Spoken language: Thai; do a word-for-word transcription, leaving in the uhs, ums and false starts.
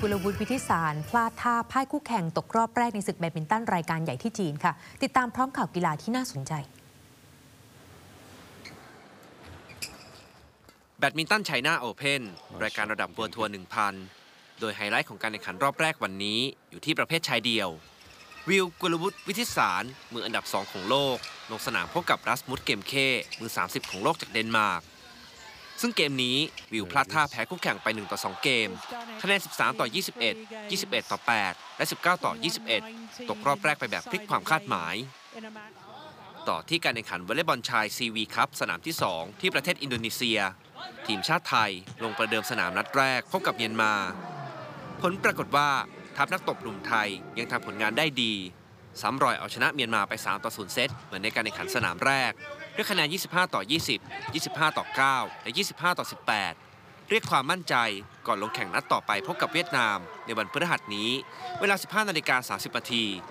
กุลวุฒิวิทิสารพลาดท่าพ่ายคู่แข่งตกรอบแรกในศึกแบดมินตันรายการใหญ่ที่จีนค่ะติดตามพร้อมข่าวกีฬาที่น่าสนใจแบดมินตันไชน่าโอเพ่นรายการระดับเวิลด์ทัวร์ หนึ่งพัน โดยไฮไลท์ของการแข่งขันรอบแรกวันนี้อยู่ที่ประเภทชายเดี่ยววิลกุลวุฒิวิทิสารมืออันดับสองของโลกลงสนามพบกับรัสมุสเกมเคมือสามสิบของโลกจากเดนมาร์กซึ่งเกมนี้วิลพลาดท่าแพ้คู่แข่งไปหนึ่งต่อสองเกมคะแนนสิบสามต่อยี่สิบเอ็ด ยี่สิบเอ็ดต่อแปดและสิบเก้าต่อยี่สิบเอ็ดตกรอบแรกไปแบบพลิกความคาดหมายต่อที่การแข่งขันวอลเลย์บอลชายซีวีคัพสนามที่สองที่ประเทศอินโดนีเซียทีมชาติไทยลงประเดิมสนามนัดแรกพบกับเมียนมาผลปรากฏว่าทัพนักตบหนุ่มไทยยังทำผลงานได้ดีซ้ำรอยเอาชนะเมียนมาไปสามต่อศูนย์เซตเหมือนในการแข่งขันสนามแรกด้วยคะแนนยี่สิบห้าต่อยี่สิบ ยี่สิบห้าต่อเก้าและยี่สิบห้าต่อสิบแปดเรียกความมั่นใจก่อนลงแข่งนัดต่อไปพบกับเวียดนามในวันพฤหัสนี้เวลา สิบห้านาฬิกาสามสิบนาที